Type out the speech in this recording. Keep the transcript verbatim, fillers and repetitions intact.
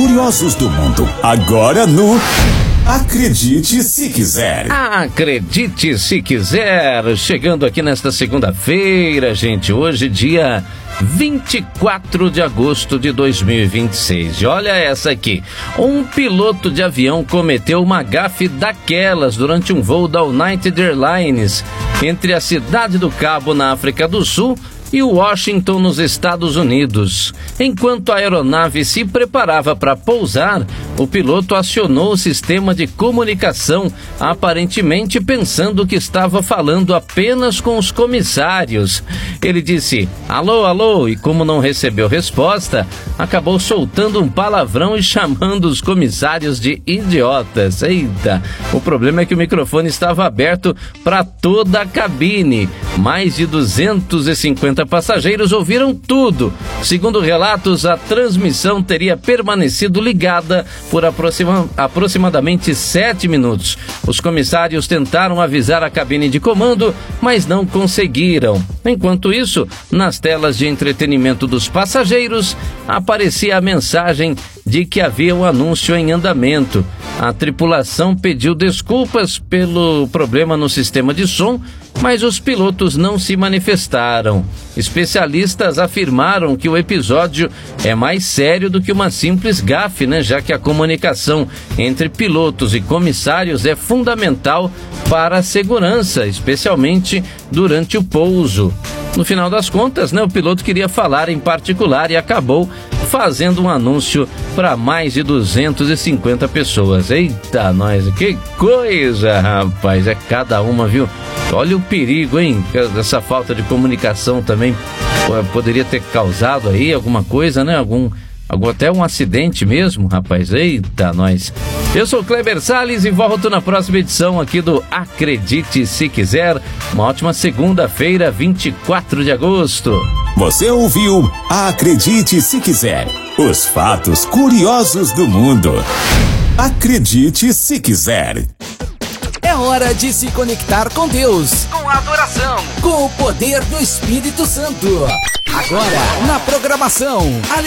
curiosos do mundo. Agora no Acredite Se Quiser. Acredite Se Quiser. Chegando aqui nesta segunda-feira, gente. Hoje, dia vinte e quatro de agosto de dois mil e vinte e seis. E olha essa aqui. Um piloto de avião cometeu uma gafe daquelas durante um voo da United Airlines entre a cidade do Cabo, na África do Sul, e Washington, nos Estados Unidos. Enquanto a aeronave se preparava para pousar, o piloto acionou o sistema de comunicação, aparentemente pensando que estava falando apenas com os comissários. Ele disse alô, alô, e como não recebeu resposta, acabou soltando um palavrão e chamando os comissários de idiotas. Eita, o problema é que o microfone estava aberto para toda a cabine. Mais de duzentos e cinquenta passageiros ouviram tudo. Segundo relatos, a transmissão teria permanecido ligada por aproxima, aproximadamente sete minutos. Os comissários tentaram avisar a cabine de comando, mas não conseguiram. Enquanto isso, nas telas de entretenimento dos passageiros, aparecia a mensagem de que havia um anúncio em andamento. A tripulação pediu desculpas pelo problema no sistema de som, mas os pilotos não se manifestaram. Especialistas afirmaram que o episódio é mais sério do que uma simples gafe, né? Já que a comunicação entre pilotos e comissários é fundamental para a segurança, especialmente durante o pouso. No final das contas, né, o piloto queria falar em particular e acabou fazendo um anúncio para mais de duzentas e cinquenta pessoas. Eita, nós, que coisa, rapaz, é cada uma, viu? Olha o perigo, hein? Essa falta de comunicação também poderia ter causado aí alguma coisa, né? Algum, algum até um acidente mesmo, rapaz. Eita, nós. Eu sou o Kleber Salles e volto na próxima edição aqui do Acredite Se Quiser. Uma ótima segunda-feira, vinte e quatro de agosto. Você ouviu Acredite Se Quiser. Os fatos curiosos do mundo. Acredite Se Quiser. É hora de se conectar com Deus, com a adoração, com o poder do Espírito Santo. Agora, na programação